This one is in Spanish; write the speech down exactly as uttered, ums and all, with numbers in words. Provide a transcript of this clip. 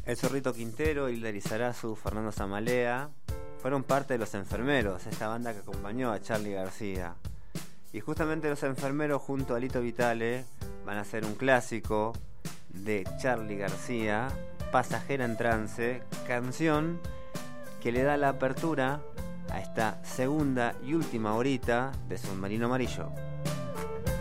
El Zorrito Quintero, Hilda Lizarazu, Fernando Zamalea fueron parte de Los Enfermeros, esta banda que acompañó a Charly García. Y justamente Los Enfermeros junto a Lito Vitale van a hacer un clásico de Charly García, Pasajera en Trance, canción que le da la apertura a esta segunda y última horita de Submarino Amarillo.